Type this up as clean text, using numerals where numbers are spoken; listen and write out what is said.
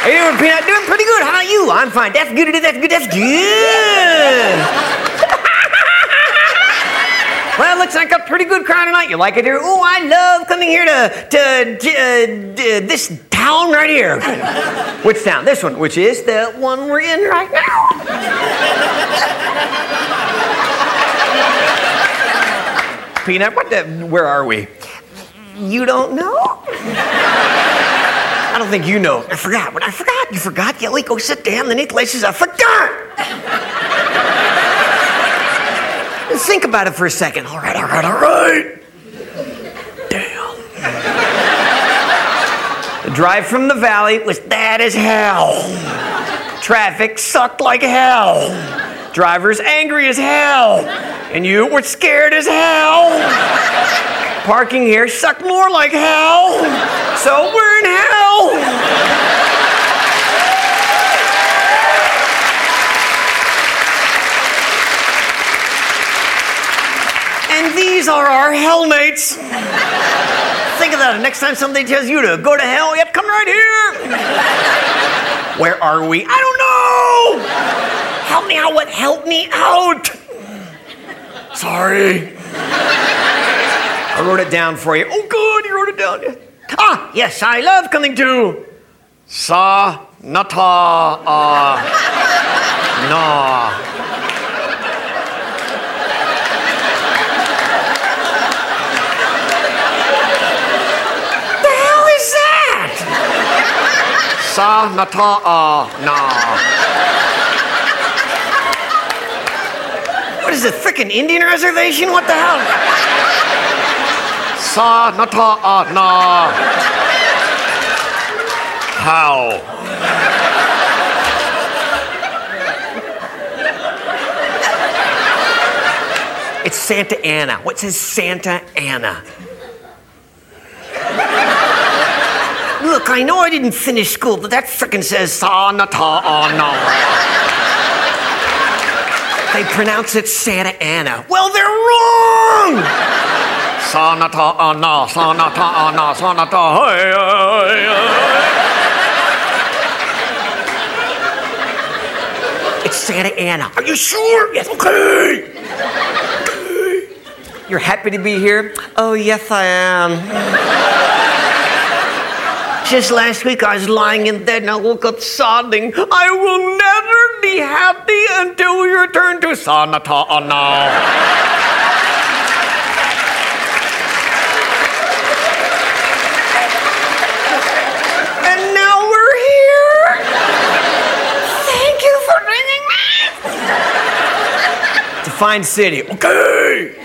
How you doing, Peanut? Doing pretty good. How about you? I'm fine. That's good. That's good. That's good. Well, looks like a pretty good crowd tonight. You like it here? Oh, I love coming here to this town right here. Which town? This one, which is the one we're in right now. Peanut, where are we? You don't know? I don't think you know. I forgot. You forgot? Yeah, go sit down. The neat laces. I forgot. Think about it for a second. All right. Damn. The drive from the valley was bad as hell. Traffic sucked like hell. Drivers angry as hell. And you were scared as hell. Parking here sucked more like hell. So we're in hell. And these are our hellmates. Think about it. Next time somebody tells you to go to hell, yep, come right here. Where are we? I don't know. Help me out. What? Help me out. Sorry. I wrote it down for you. Oh, good. You wrote it down. Ah, yes, I love coming to Sa-na-ta. Na. Sa-na-ta-na. What is it, frickin' Indian reservation? What the hell? Sa-na-ta-na. How? It's Santa Ana. What says Santa Ana? Look, I know I didn't finish school, but that frickin' says Sa-na-ta-na. They pronounce it Santa Ana. Well, they're wrong! Sa-na-ta-na, sa-na-ta-na, sa-na-ta. It's Santa Ana. Are you sure? Yes, okay. You're happy to be here? Oh, yes, I am. Just last week, I was lying in bed and I woke up sobbing. I will never be happy until we return to Sa-na-ta-na. And now we're here. Thank you for bringing me. It's a fine city. Okay.